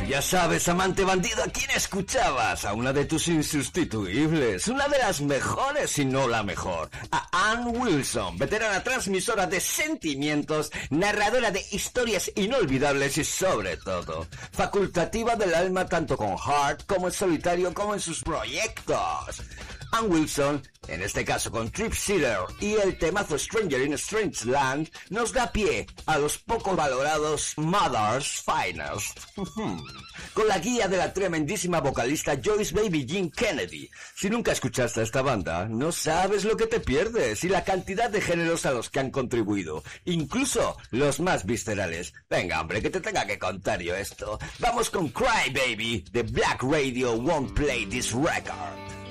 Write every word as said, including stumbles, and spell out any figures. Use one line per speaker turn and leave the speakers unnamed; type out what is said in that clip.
Ya sabes, amante bandido, ¿a quién escuchabas? A una de tus insustituibles, una de las mejores, si no la mejor, a Ann Wilson, veterana transmisora de sentimientos, narradora de historias inolvidables y sobre todo, facultativa del alma tanto con Heart como en solitario como en sus proyectos. Ann Wilson, en este caso con Trip Sealer y el temazo Stranger in a Strange Land, nos da pie a los poco valorados Mother's Finest, con la guía de la tremendísima vocalista Joyce Baby Jean Kennedy. Si nunca escuchaste a esta banda, no sabes lo que te pierdes y la cantidad de géneros a los que han contribuido, incluso los más viscerales. Venga, hombre, que te tenga que contar yo esto. Vamos con Cry Baby, de Black Radio Won't Play This Record.